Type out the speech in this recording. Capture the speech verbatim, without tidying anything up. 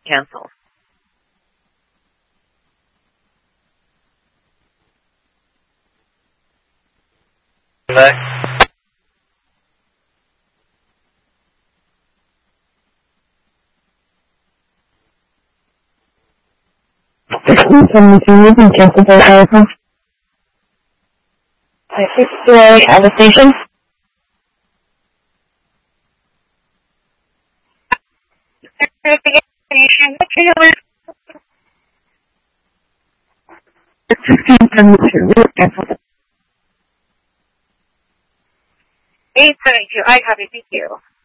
Cancel. Back. sixteen seventy-three, you can cancel for Erica. I sixty-three at the station. sixteen seventy-two, you can cancel. eight seventy-two, I copy, thank you.